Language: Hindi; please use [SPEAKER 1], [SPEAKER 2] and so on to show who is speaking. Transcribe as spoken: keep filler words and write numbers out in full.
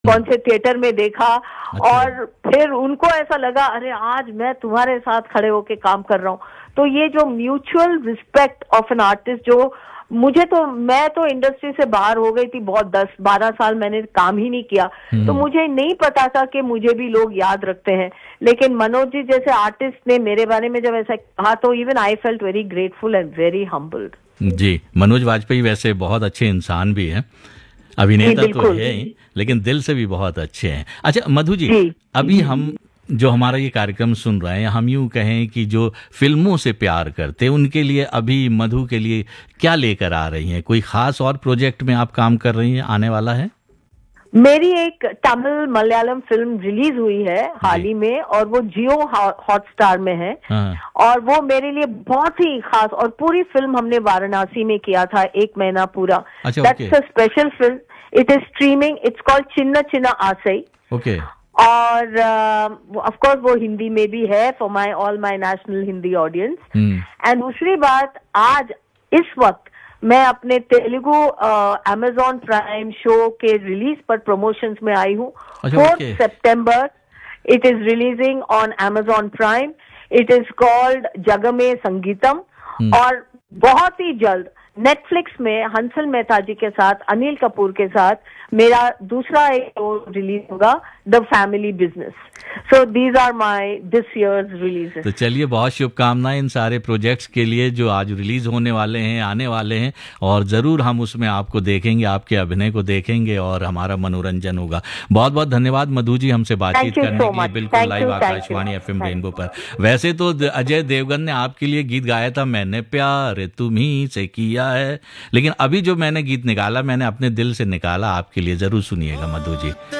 [SPEAKER 1] कौन से थिएटर में देखा।
[SPEAKER 2] अच्छा।
[SPEAKER 1] और फिर उनको ऐसा लगा अरे आज मैं तुम्हारे साथ खड़े होके काम कर रहा हूँ। तो ये जो mutual respect of an artist, जो मुझे तो, मैं तो इंडस्ट्री से बाहर हो गई थी बहुत, दस बारह साल मैंने काम ही नहीं किया, तो मुझे नहीं पता था कि मुझे भी लोग याद रखते हैं। लेकिन मनोज जी जैसे आर्टिस्ट ने मेरे बारे में जब ऐसा कहा तो even I felt very grateful and very humbled.
[SPEAKER 2] जी, मनोज वाजपेयी वैसे बहुत अच्छे इंसान भी हैं, अभिनेता तो है ही, लेकिन दिल से भी बहुत अच्छे हैं। अच्छा मधु जी,
[SPEAKER 1] जी
[SPEAKER 2] अभी हम जो हमारा ये कार्यक्रम सुन रहे हैं, हम यूं कहें कि जो फिल्मों से प्यार करते हैं उनके लिए अभी मधु के लिए क्या लेकर आ रही हैं? कोई खास और प्रोजेक्ट में आप काम कर रही हैं, आने वाला है?
[SPEAKER 1] मेरी एक तमिल मलयालम फिल्म रिलीज हुई है हाल ही में, और वो जियो हॉटस्टार में है।
[SPEAKER 2] हाँ।
[SPEAKER 1] और वो मेरे लिए बहुत ही खास, और पूरी फिल्म हमने वाराणसी में किया था, एक महीना पूरा।
[SPEAKER 2] अच्छा,
[SPEAKER 1] that's a special film, it is streaming, it's called Chinna Chinna आसई।
[SPEAKER 2] Okay.
[SPEAKER 1] और ऑफ कोर्स वो हिंदी में भी है for my all my national Hindi audience. And दूसरी बात, आज इस वक्त मैं अपने तेलुगु अमेजॉन प्राइम शो के रिलीज पर प्रमोशंस में आई हूँ। Fourth September it is releasing on Amazon prime. It is called जगमे संगीतम। और बहुत ही जल्द नेटफ्लिक्स में हंसल मेहता जी के साथ, अनिल कपूर के साथ मेरा दूसरा एक शो रिलीज होगा, the family business. So these are my this years releases.
[SPEAKER 2] तो चलिए, बहुत शुभकामनाएं इन सारे प्रोजेक्ट्स के लिए जो आज रिलीज होने वाले हैं, आने वाले हैं, और जरूर हम उसमें आपको देखेंगे, आपके अभिनय को देखेंगे और हमारा मनोरंजन होगा। बहुत बहुत धन्यवाद मधु जी हमसे बातचीत करने के लिए, बिल्कुल लाइव आकाशवाणी एफएम रेनबो पर। वैसे तो अजय देवगन ने आपके लिए गीत गाया था, मैंने प्यार तुम्ही से किया है, लेकिन अभी जो मैंने गीत निकाला, मैंने अपने दिल से निकाला आपके लिए, जरूर सुनिएगा मधु जी।